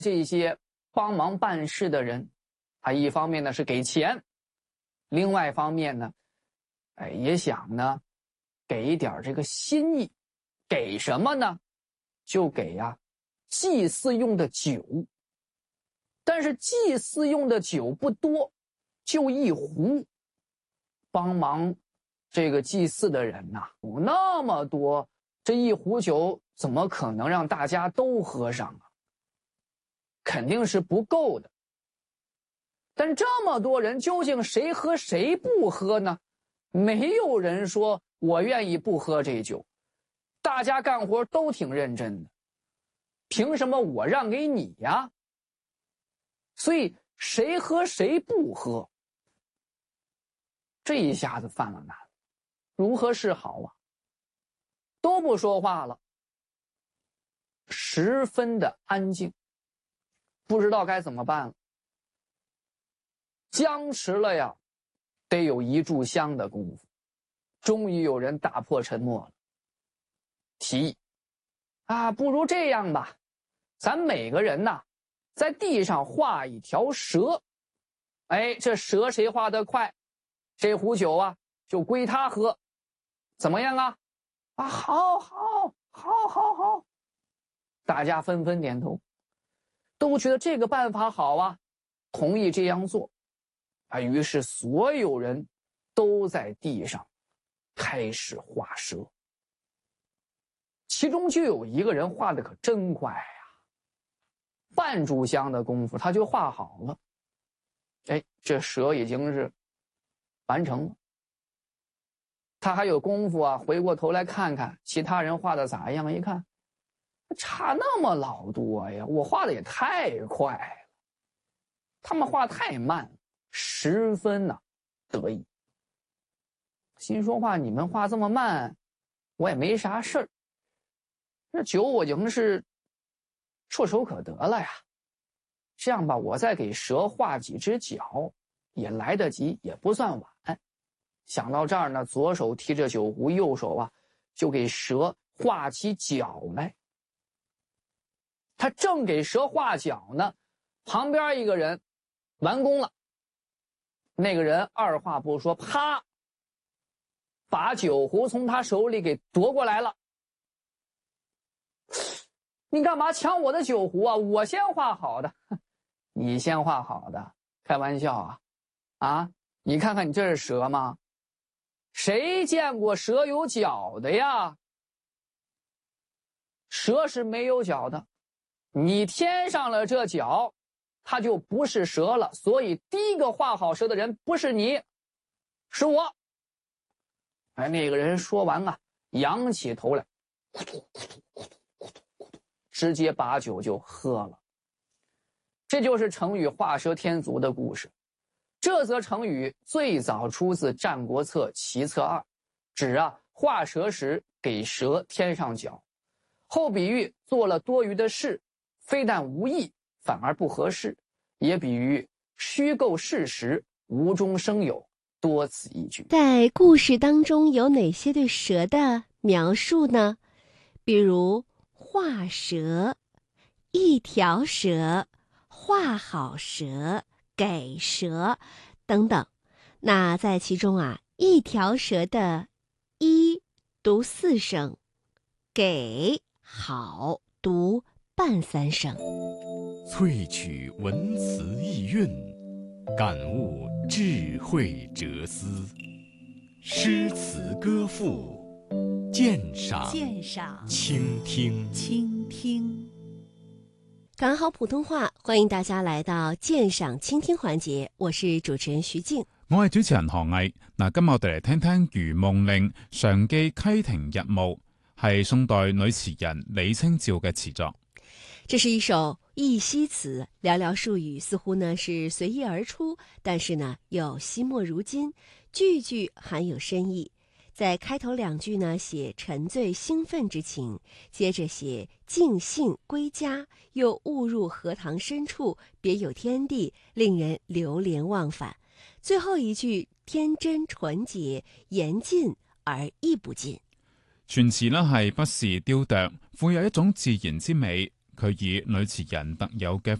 这些帮忙办事的人，他一方面呢是给钱，另外一方面呢，也想呢给一点这个心意。给什么呢？就给祭祀用的酒。但是祭祀用的酒不多，就一壶。帮忙这个祭祀的人有那么多，这一壶酒怎么可能让大家都喝上啊？肯定是不够的。但这么多人，究竟谁喝谁不喝呢？没有人说我愿意不喝这酒，大家干活都挺认真的，凭什么我让给你呀？所以谁喝谁不喝，这一下子犯了难，如何是好啊？都不说话了，十分的安静，不知道该怎么办了。僵持了得有1炷香的功夫，终于有人打破沉默了，提议不如这样吧，咱每个人在地上画一条蛇，这蛇谁画得快，这壶酒就归他喝，怎么样啊？好，大家纷纷点头，都觉得这个办法好同意这样做。于是所有人都在地上开始画蛇，其中就有一个人画的可真快半炷香的功夫他就画好了。这蛇已经是完成了。他还有功夫回过头来看看其他人画的咋样，一看差那么老多呀，我画的也太快了，他们画太慢了，十分得意。心说话，你们画这么慢，我也没啥事儿，这酒我已经是唾手可得了呀。这样吧，我再给蛇画几只脚，也来得及，也不算晚。想到这儿呢，左手提着酒壶，右手就给蛇画起脚来。他正给蛇画脚呢，旁边一个人完工了。那个人二话不说，啪，把酒壶从他手里给夺过来了。你干嘛抢我的酒壶我先画好的。你先画好的，开玩笑你看看你这是蛇吗？谁见过蛇有脚的呀？蛇是没有脚的，你添上了这脚，它就不是蛇了。所以第一个画好蛇的人不是你，是我。那个人说完仰起头来，直接把酒就喝了。这就是成语画蛇添足的故事。这则成语最早出自《战国策·齐策2》，指画蛇时给蛇添上脚，后比喻做了多余的事，非但无益，反而不合适，也比喻虚构事实，无中生有，多此一举。 在故事当中有哪些对蛇的描述呢？比如画蛇、一条蛇、画好蛇、给蛇等等。那在其中一条蛇的一读4声，给好读半3声。 萃取文辞意蕴，感悟智慧哲思，诗词歌赋，鉴赏倾听。 感好普通話，歡迎大家來到鑑賞傾聽環節，我是主持人徐靜， 我係主持人何毅。今日我哋嚟聽聽《如夢令·常記溪亭日暮》，係宋代女詞人李清照嘅詞作。 這是一首憶昔詞，寥寥數語，似乎呢是隨意而出，但是呢又惜墨如金，句句含有深意。在開頭2句呢寫沉醉興奮之情，接着寫盡興歸家，又誤入荷塘深處，別有天地，令人流連忘返。最後一句天真純潔，言盡而意不盡。 全詞呢係不時雕琢，富有一種自然之美， 佢以女詞人特有嘅